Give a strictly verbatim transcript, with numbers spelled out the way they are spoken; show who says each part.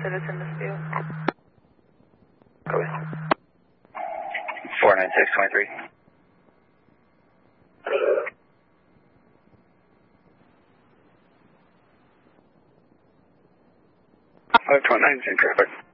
Speaker 1: citizen dispute.
Speaker 2: Go ahead. four nine six twenty-three. five twenty-nine is in traffic.